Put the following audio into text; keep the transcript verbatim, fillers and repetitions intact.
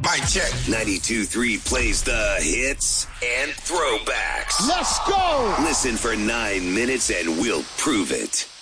Mic check. ninety-two three plays the hits and throwbacks. Let's go. Listen for nine minutes and we'll prove it.